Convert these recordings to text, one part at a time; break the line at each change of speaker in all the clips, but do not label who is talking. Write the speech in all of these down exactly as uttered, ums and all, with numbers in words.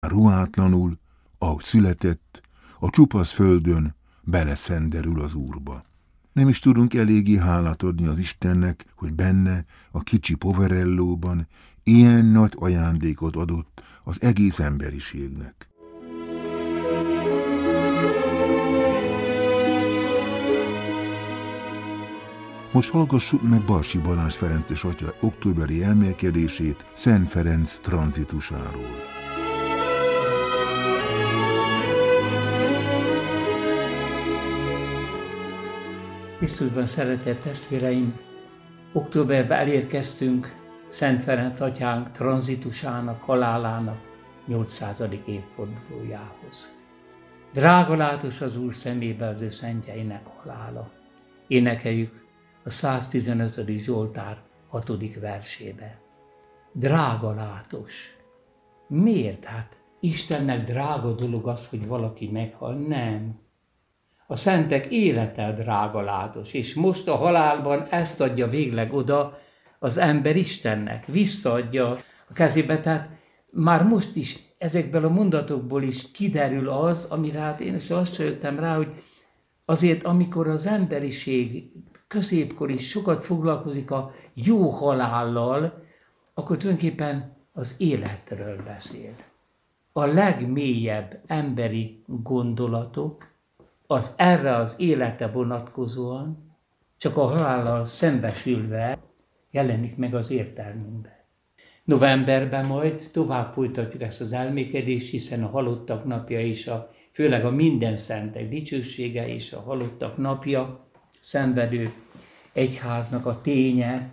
ruhátlanul, ahogy született, a csupasz földön beleszenderül az Úrba. Nem is tudunk eléggé hálát adni az Istennek, hogy benne, a kicsi Poverellóban ilyen nagy ajándékot adott az egész emberiségnek. Most hallgassuk meg Barsi Balázs Ferences atya októberi elmélkedését Szent Ferenc tranzitusáról.
Krisztusban szeretett testvéreim, októberben elérkeztünk Szent Ferenc atyánk tranzitusának, halálának nyolcszázadik évfordulójához. Drága látos az Úr szemébe az ő szentjeinek halála. Énekeljük a száztizenötödik Zsoltár hatodik versébe. Drága látos. Miért? Hát Istennek drága dolog az, hogy valaki meghal? Nem. A szentek élete drága látos, és most a halálban ezt adja végleg oda az ember Istennek, visszaadja a kezébe, tehát már most is ezekből a mondatokból is kiderül az, amire hát én is lassan jöttem rá, hogy azért amikor az emberiség középkor is sokat foglalkozik a jó halállal, akkor tulajdonképpen az életről beszél. A legmélyebb emberi gondolatok, az erre az élete vonatkozóan csak a halállal szembesülve jelenik meg az értelmünkben. Novemberben majd tovább folytatjuk ezt az elmékedést, hiszen a halottak napja és a, főleg a minden szentek dicsősége és a halottak napja, szenvedő egyháznak a ténye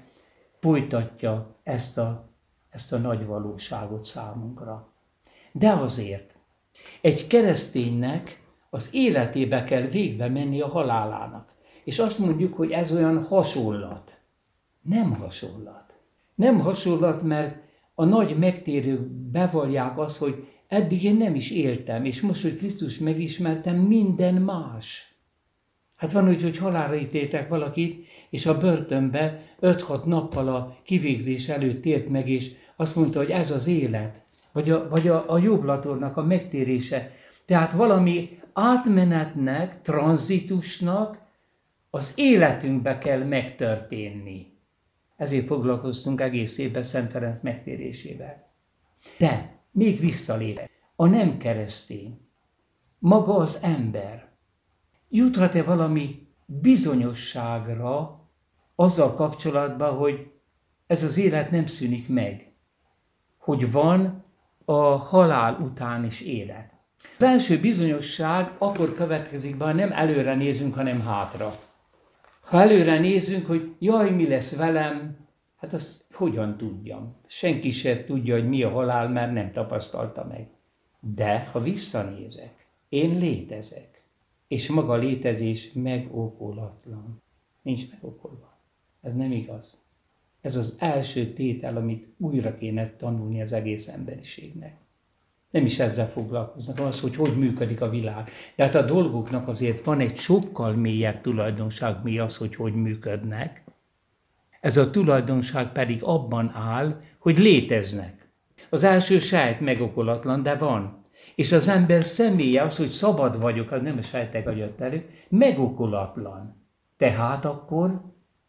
folytatja ezt a, ezt a nagy valóságot számunkra. De azért egy kereszténynek az életébe kell végbe menni a halálának. És azt mondjuk, hogy ez olyan hasonlat. Nem hasonlat. Nem hasonlat, mert a nagy megtérők bevallják azt, hogy eddig én nem is éltem, és most, hogy Krisztus megismertem, minden más. Hát van úgy, hogy halálra ítéltek valakit, és a börtönbe öt-hat nappal a kivégzés előtt tért meg, és azt mondta, hogy ez az élet, vagy a, vagy a, a jobblatornak a megtérése. Tehát valami átmenetnek, tranzitusnak az életünkbe kell megtörténni. Ezért foglalkoztunk egész évben Szent Ferenc megtérésével. De még visszalépve, a nem keresztény, maga az ember, juthat-e valami bizonyosságra azzal kapcsolatban, hogy ez az élet nem szűnik meg, hogy van a halál után is élet. Az első bizonyosság akkor következik be, ha nem előre nézünk, hanem hátra. Ha előre nézünk, hogy jaj, mi lesz velem, hát azt hogyan tudjam. Senki se tudja, hogy mi a halál, mert nem tapasztalta meg. De ha visszanézek, én létezek, és maga a létezés megokolatlan. Nincs megokolva. Ez nem igaz. Ez az első tétel, amit újra kéne tanulni az egész emberiségnek. Nem is ezzel foglalkoznak, az, hogy hogy működik a világ. De hát a dolgoknak azért van egy sokkal mélyebb tulajdonság, mi az, hogy hogy működnek. Ez a tulajdonság pedig abban áll, hogy léteznek. Az első sejt megokolatlan, de van. És az ember személye az, hogy szabad vagyok, az nem a sejtek jött elő, megokolatlan. Tehát akkor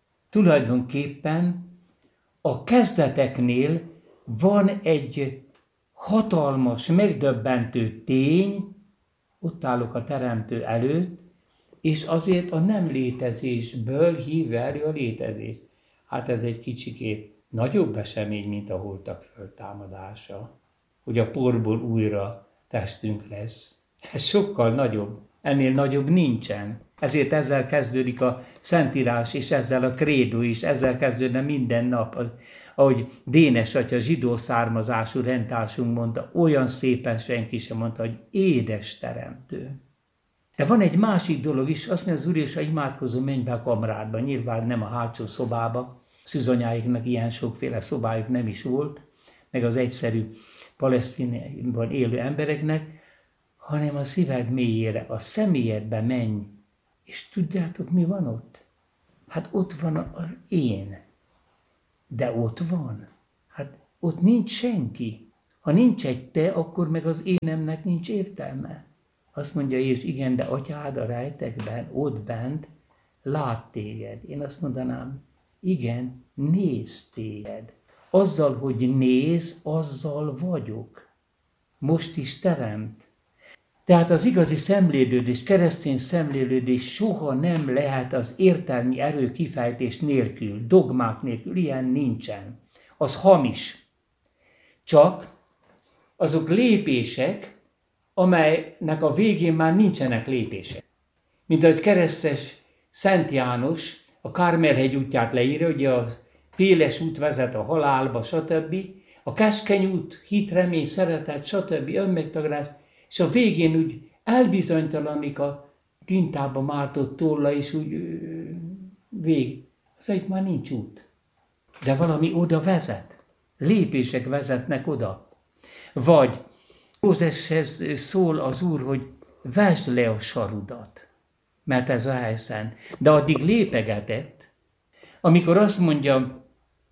tulajdonképpen a kezdeteknél van egy hatalmas, megdöbbentő tény, ott állok a Teremtő előtt, és azért a nem létezésből hív elő a létezést. Hát ez egy kicsikét nagyobb esemény, mint a holtak föltámadása, hogy a porból újra testünk lesz. Ez sokkal nagyobb, ennél nagyobb nincsen. Ezért ezzel kezdődik a Szentírás, és ezzel a krédó is, ezzel kezdődne minden nap. Ahogy Dénes atya, zsidó származású rendtársunk mondta, olyan szépen senki sem mondta, hogy édes teremtő. De van egy másik dolog is, azt mondja az Úr, és a imádkozó menj be a kamrádba, nyilván nem a hátsó szobába, szűzanyáiknak ilyen sokféle szobájuk nem is volt, meg az egyszerű Palesztinában élő embereknek, hanem a szíved mélyére, a személyedbe menj, és tudjátok, mi van ott? Hát ott van az én. De ott van. Hát ott nincs senki. Ha nincs egy te, akkor meg az énemnek nincs értelme. Azt mondja Jézus, igen, de atyád a rejtekben, ott bent lát téged. Én azt mondanám, igen, néz téged. Azzal, hogy néz, azzal vagyok. Most is teremt. Tehát az igazi szemlélődés, keresztény szemlélődés soha nem lehet az értelmi erő kifejtés nélkül, dogmák nélkül, ilyen nincsen. Az hamis. Csak azok lépések, amelynek a végén már nincsenek lépések. Mint ahogy keresztes Szent János a Kármel-hegy útját leírja, hogy a széles út vezet a halálba, stb. A keskeny út, hit, remény, szeretet, stb. Önmegtagadás, és a végén úgy elbizonytalanodik a tintába mártott tolla, és úgy vég. Szóval itt már nincs út. De valami oda vezet. Lépések vezetnek oda. Vagy Mózeshez szól az Úr, hogy vesd le a sarudat, mert ez a helyszín. De addig lépegetett, amikor azt mondja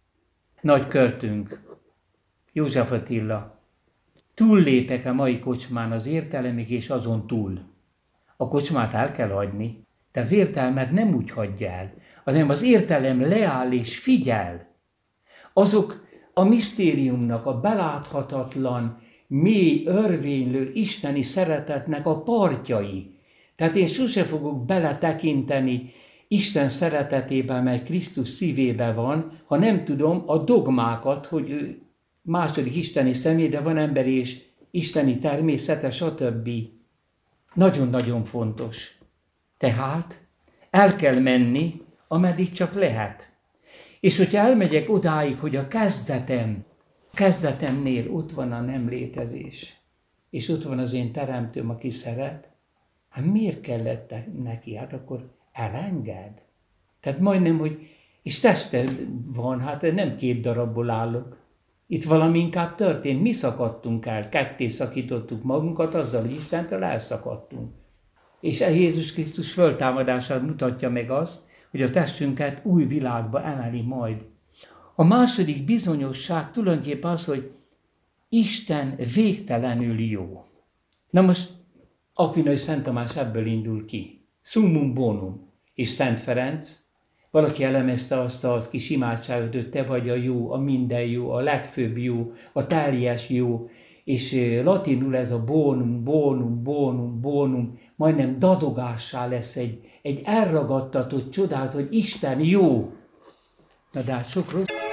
nagy költőnk, József Attila, túllépek a mai kocsmán az értelemig és azon túl. A kocsmát el kell hagyni, de az értelmet nem úgy hagyja el, hanem az értelem leáll és figyel. Azok a misztériumnak, a beláthatatlan, mély, örvénylő isteni szeretetnek a partjai. Tehát én sose fogok beletekinteni Isten szeretetében, mely Krisztus szívében van, ha nem tudom a dogmákat, hogy ő második isteni személy, de van emberi és isteni természete, stb. Nagyon-nagyon fontos. Tehát el kell menni, ameddig csak lehet. És hogyha elmegyek odáig, hogy a kezdetem, kezdetemnél ott van a nem létezés, és ott van az én teremtőm, aki szeret, hát miért kellett neki? Hát akkor elenged. Tehát majdnem, hogy, és tested van, hát nem két darabból állok. Itt valami inkább történt, mi szakadtunk el, ketté szakítottuk magunkat, azzal, hogy Istentől elszakadtunk. És Jézus Krisztus föltámadását mutatja meg azt, hogy a testünket új világba emeli majd. A második bizonyosság tulajdonképpen az, hogy Isten végtelenül jó. Na most Aquinas és Szent Tamás ebből indul ki. Summum bonum és Szent Ferenc. Valaki elemezte azt a kis imádságot, hogy te vagy a jó, a minden jó, a legfőbb jó, a teljes jó, és latinul ez a bonum, bonum, bonum, bonum, majdnem dadogássá lesz egy, egy elragadtatott csodát, hogy Isten jó. Na de hát sok rossz.